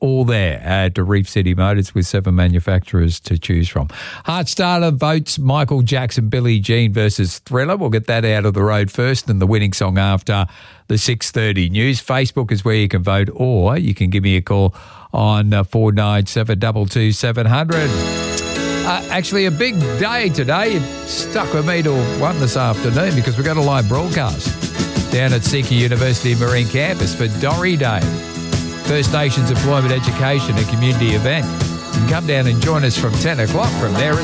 all there at Reef City Motors with 7 manufacturers to choose from. Heartstarter votes Michael Jackson, Billie Jean versus Thriller. We'll get that out of the road first and the winning song after the 6:30 news. Facebook is where you can vote, or you can give me a call on 497 22 700. Actually, a big day today. It stuck with me till 1 this afternoon because we've got a live broadcast down at Seeker University Marine Campus for Dorry Day, First Nations Employment Education and Community event. You can come down and join us from 10 o'clock from there.